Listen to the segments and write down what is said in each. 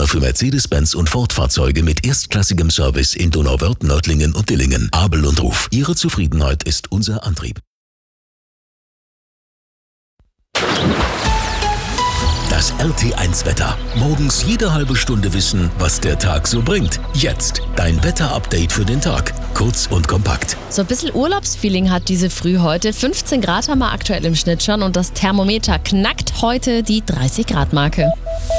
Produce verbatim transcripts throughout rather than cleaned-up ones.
Partner für Mercedes-Benz und Ford-Fahrzeuge mit erstklassigem Service in Donauwörth, Nördlingen und Dillingen. Abel und Ruf. Ihre Zufriedenheit ist unser Antrieb. Das R T eins Wetter. Morgens jede halbe Stunde wissen, was der Tag so bringt. Jetzt dein Wetter-Update für den Tag. Kurz und kompakt. So ein bisschen Urlaubsfeeling hat diese Früh heute. fünfzehn Grad haben wir aktuell im Schnitt schon und das Thermometer knackt heute die dreißig Grad Marke.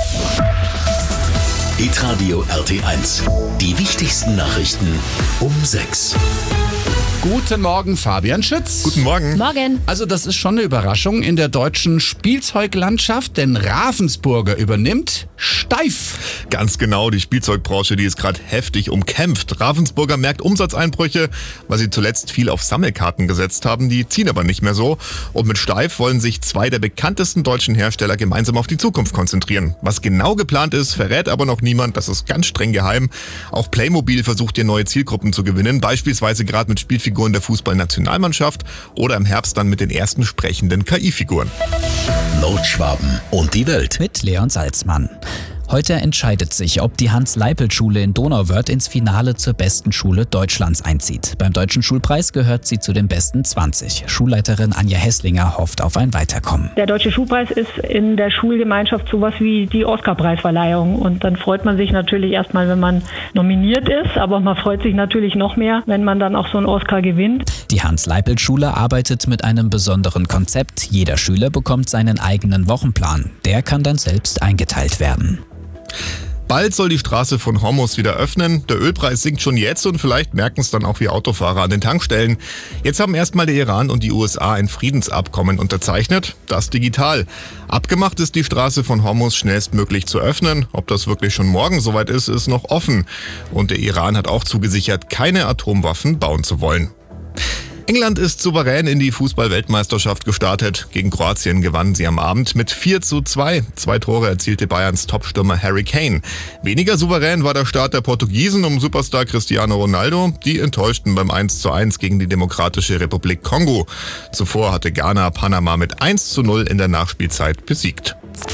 Hitradio R T eins. Die wichtigsten Nachrichten um sechs. Guten Morgen, Fabian Schütz. Guten Morgen. Morgen. Also das ist schon eine Überraschung in der deutschen Spielzeuglandschaft, denn Ravensburger übernimmt Steiff. Ganz genau, die Spielzeugbranche, die ist gerade heftig umkämpft. Ravensburger merkt Umsatzeinbrüche, weil sie zuletzt viel auf Sammelkarten gesetzt haben. Die ziehen aber nicht mehr so. Und mit Steiff wollen sich zwei der bekanntesten deutschen Hersteller gemeinsam auf die Zukunft konzentrieren. Was genau geplant ist, verrät aber noch niemand. Das ist ganz streng geheim. Auch Playmobil versucht hier neue Zielgruppen zu gewinnen, beispielsweise gerade mit Spielfiguren der Fußballnationalmannschaft oder im Herbst dann mit den ersten sprechenden K I-Figuren. Nordschwaben und die Welt. Mit Leon Salzmann. Heute entscheidet sich, ob die Hans-Leipelt-Schule in Donauwörth ins Finale zur besten Schule Deutschlands einzieht. Beim Deutschen Schulpreis gehört sie zu den besten zwanzig. Schulleiterin Anja Hesslinger hofft auf ein Weiterkommen. Der Deutsche Schulpreis ist in der Schulgemeinschaft sowas wie die Oscar-Preisverleihung. Und dann freut man sich natürlich erstmal, wenn man nominiert ist, aber man freut sich natürlich noch mehr, wenn man dann auch so einen Oscar gewinnt. Die Hans-Leipelt-Schule arbeitet mit einem besonderen Konzept. Jeder Schüler bekommt seinen eigenen Wochenplan. Der kann dann selbst eingeteilt werden. Bald soll die Straße von Hormuz wieder öffnen. Der Ölpreis sinkt schon jetzt und vielleicht merken es dann auch wie Autofahrer an den Tankstellen. Jetzt haben erstmal der Iran und die U S A ein Friedensabkommen unterzeichnet, das digital. Abgemacht ist die Straße von Hormuz schnellstmöglich zu öffnen. Ob das wirklich schon morgen soweit ist, ist noch offen. Und der Iran hat auch zugesichert, keine Atomwaffen bauen zu wollen. England ist souverän in die Fußball-Weltmeisterschaft gestartet. Gegen Kroatien gewannen sie am Abend mit vier zu zwei. Zwei Tore erzielte Bayerns Topstürmer Harry Kane. Weniger souverän war der Start der Portugiesen um Superstar Cristiano Ronaldo. Die enttäuschten beim eins zu eins gegen die Demokratische Republik Kongo. Zuvor hatte Ghana Panama mit eins zu null in der Nachspielzeit besiegt.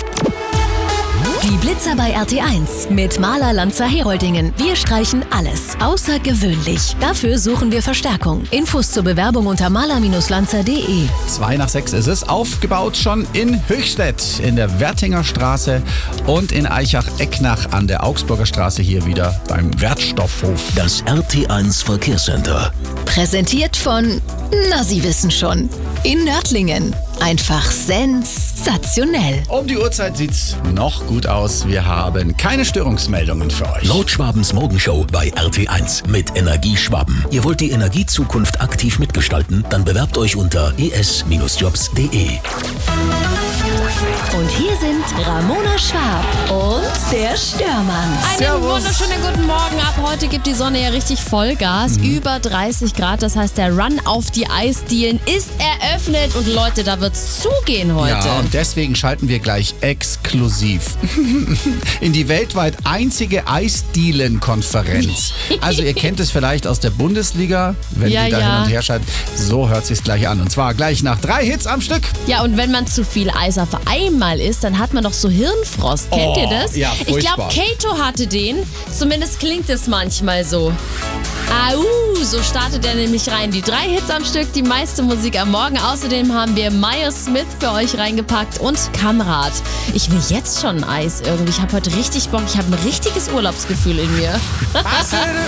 Die Blitzer bei R T eins mit Maler Lanzer Heroldingen. Wir streichen alles außergewöhnlich. Dafür suchen wir Verstärkung. Infos zur Bewerbung unter maler Lanzer punkt de. Zwei nach sechs ist es, aufgebaut schon in Höchstädt, in der Wertinger Straße und in Eichach-Ecknach an der Augsburger Straße hier wieder beim Wertstoffhof. Das R T eins Verkehrscenter. Präsentiert von, na Sie wissen schon, in Nördlingen. Einfach sensationell. Um die Uhrzeit sieht's noch gut aus. Wir haben keine Störungsmeldungen für euch. Nordschwabens Morgenshow bei R T eins mit Energieschwaben. Ihr wollt die Energiezukunft aktiv mitgestalten? Dann bewerbt euch unter e s jobs punkt de. Und hier sind Ramona Schwab und der Störmann. Einen Servus. wunderschönen guten Morgen. Ab heute gibt die Sonne ja richtig Vollgas. Mhm. Über dreißig Grad. Das heißt, der Run auf die Eisdielen ist eröffnet. Und Leute, da wird's zugehen heute. Ja, und deswegen schalten wir gleich exklusiv in die weltweit einzige Eisdielen-Konferenz. Also ihr kennt es vielleicht aus der Bundesliga, wenn ja, die da ja. hin und her schalten. So hört sich's gleich an. Und zwar gleich nach drei Hits am Stück. Ja, und wenn man zu viel Eis auf einmal isst, dann hat man doch so Hirnfrost. Kennt Oh, ihr das? ja, ich glaube, furchtbar. Kato hatte den. Zumindest klingt es manchmal so. Au, so startet er nämlich rein. Die drei Hits am Stück, die meiste Musik am Morgen. Außerdem haben wir Maya Smith für euch reingepackt und Kamrat. Ich will jetzt schon Eis irgendwie. Ich habe heute richtig Bock. Ich habe ein richtiges Urlaubsgefühl in mir.